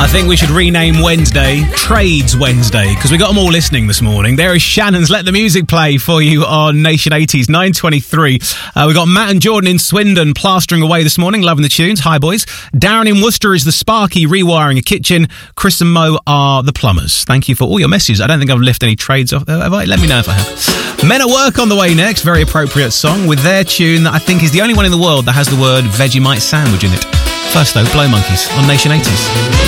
think we should rename Wednesday Trades Wednesday, because we got them all listening this morning. There is Shannon's Let the Music Play for you on Nation 80s, 9:23. We got Matt and Jordan in Swindon plastering away this morning, loving the tunes. Hi, boys. Darren in Worcester is the Sparky rewiring a kitchen. Chris and Mo are the plumbers. Thank you for all your messages. I don't think I've left any trades off there, have I? Let me know if I have. Men at Work on the way next. Very appropriate song with their tune that I think is the only one in the world that has the word Vegemite sandwich in it. First, though, Blow Monkeys on Nation 80s.